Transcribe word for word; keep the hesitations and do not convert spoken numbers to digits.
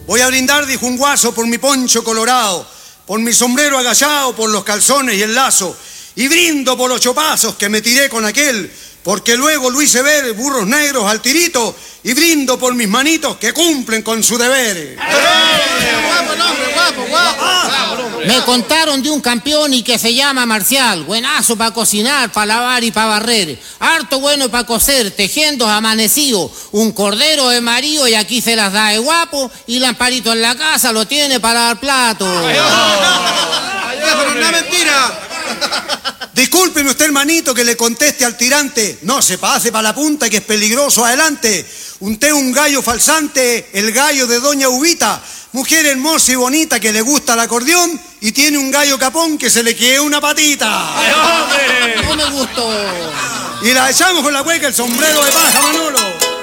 Voy a brindar, dijo un guaso, por mi poncho colorado, por mi sombrero agachado, por los calzones y el lazo. Y brindo por los chopazos que me tiré con aquel, porque luego lo hice ver burros negros al tirito. Y brindo por mis manitos que cumplen con su deber. Guapo, nombre, guapo, guapo. Ah, me contaron de un campeón y que se llama Marcial. Buenazo para cocinar, para lavar y para barrer. Harto bueno para coser, tejiendo amanecido. Un cordero de marido y aquí se las da de guapo. Y Lamparito en la casa lo tiene para dar plato. Ay, ay, pero una mentira. Discúlpeme usted, hermanito, que le conteste al tirante. No se pase para la punta, que es peligroso adelante. Unté un gallo falsante, el gallo de doña Ubita, mujer hermosa y bonita que le gusta el acordeón y tiene un gallo capón que se le quede una patita. ¡Ay, hombre! No me gustó. Y la echamos con la cueca, el sombrero de paja, Manolo.